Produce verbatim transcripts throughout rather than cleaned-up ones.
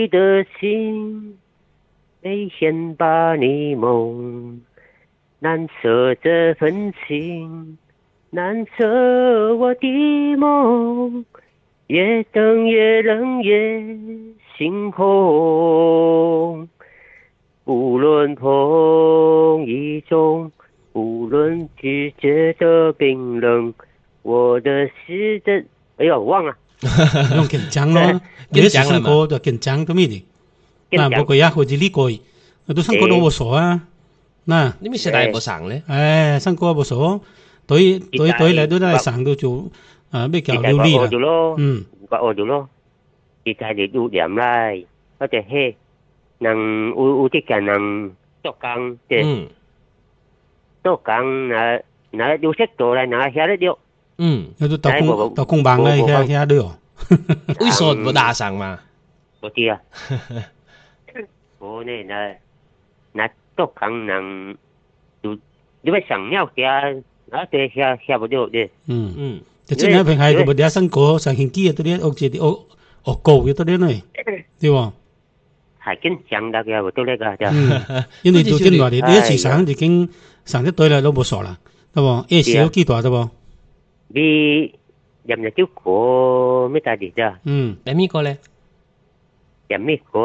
你的心没先把你梦，难舍这份情，难舍我的梦，越等越冷越心红。无论风雨中，无论季节的冰冷，我的是真，哎呦，忘了。 用紧張咯，你時唱歌就緊張咁咪的。嗱，不過呀，好似呢個，都唱歌都冇傻啊。嗱， 你咪實在冇上咧？ 誒，唱歌冇傻，對對對嚟都都係上到做啊咩叫流利啦。 嗯，我學咗咯，而家你要點嚟，或者係能有有啲人能做工嘅，做工那那有識做嚟，那下得了。 嗯， 有都到工到工辦咧，下下都有。 為什麼不打上嘛？ 不知啊，我呢那那做工能就因為想要嘅，那對下下不了的。 嗯嗯，就真係平係個不啲生果上興機啊，嗰啲屋企啲屋屋高嘅嗰啲咧，對喎。 係緊張得嘅，我都呢個就。 嗯，因為做真話你你一時上已經上得對啦，都冇傻啦，對喎，一時有幾大對喎。 你入入招果咩大啲啫？ 嗯， 入咩個咧？ 入咩果？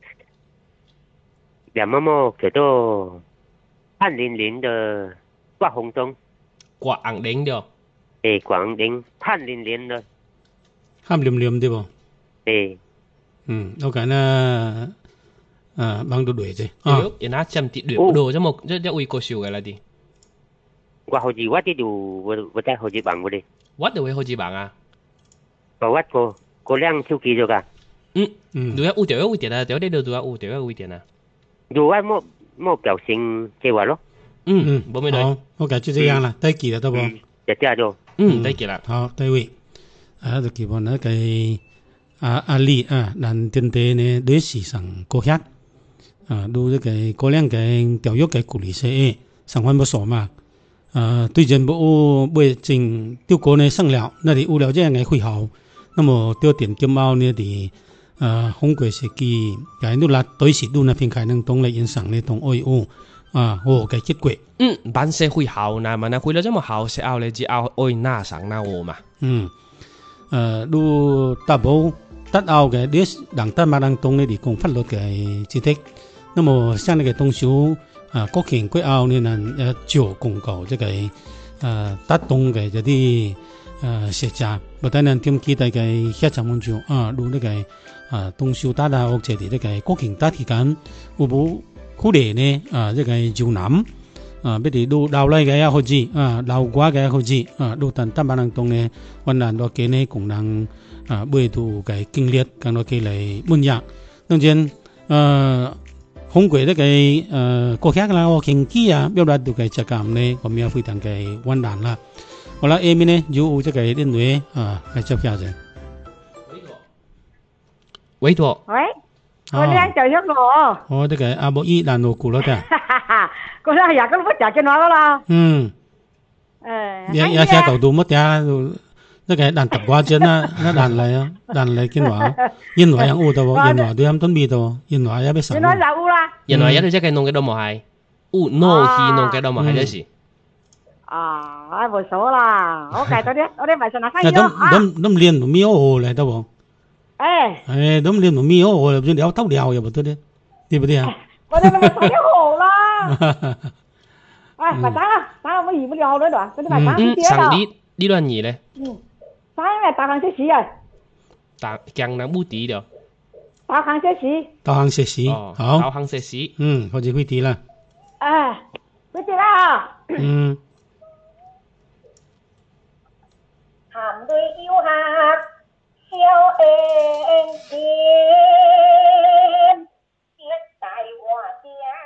入乜麼叫做汗淋淋的刮紅中？ 刮紅淋的。 誒，刮紅淋，汗淋淋的。 汗淋淋對喎。 誒。 嗯，我講啦，啊，幫到對啫。 啊，人家針跌對đồ chứ một rất rất uy cô siêu cái là đi。 我好似我啲就我我在好似幫我哋。 我就會好似幫啊。 個我個個兩手機咗㗎。 嗯嗯。如果有條有點啊，條啲就有條有點啊。 如果冇冇表情嘅話咯。 嗯嗯，冇咩對。 好 ，OK 就這樣啦，第幾啦，得冇？ 就這樣咗。 嗯，第幾啦？ 好，第位，啊，就希望呢個啊阿里啊，咱天地呢歷史上過客啊，都這個過兩個教育嘅鼓勵些，上番不錯嘛。呃，對人不不正丟國呢生了，那裡有了這樣嘅會好，那麼丟點金貓呢啲呃紅鬼時期，解都拉對時都呢平開能動嚟影響呢同愛烏啊，哦嘅結果。 嗯，辦社會好嗱，嘛那會了這麼好，社後咧只後愛那上那我嘛。 嗯，呃，都大寶得後嘅啲人得馬能動呢啲講法律嘅知識，那麼像那個東西。啊，國慶過後呢，能誒做公告，即係誒打動嘅嗰啲誒學者，不但能點記得嘅學者們做啊，如呢個啊東修打啊，或者啲呢個國慶打期間，有冇苦練呢？啊，即係就南啊，俾啲都留嚟嘅也好似啊，留掛嘅也好似啊，都但得馬能動呢，雲南多嘅呢功能啊，每度嘅經歷更多嘅嚟滿樣，當然誒。紅鬼呢個誒國家啦，我經濟啊，表達到嘅質感呢，我們要非常嘅溫暖啦。好啦，下面呢有這個認為啊，嚟接下先。 委託。 喂，我靚就喐我。 我這個阿伯伊難路顧咗嘅。 嗰啲係咁乜就見我啦。 嗯。誒。你你寫舊度乜嘢？呢個難揼掛啫啦，那難嚟啊，難嚟見話，因為有烏到喎，因為都有咁味道，因為有咩神？ 因為有烏啦。 因為有啲即係弄嘅都冇係，烏 no 氣弄嘅都冇係啲事。 啊，唉冇數啦，我計到啲，我啲咪上下生咗啊。咁咁練到咩好嚟得喎？ 誒。 誒，咁練到咩好嚟？就聊偷聊又唔得咧，對不對啊？ 我哋咪睇好啦。誒，咪打啊，打我乜嘢唔聊咧度啊？嗰啲咪打唔接啦。 上呢呢段嘢咧。 嗯。打咩大行些事啊？ 打江南無敵了。 大行些事。 大行些事，好。 大行些事。 嗯，開始開始啦。 誒，開始啦。 嗯。 含對要客，笑恩愛。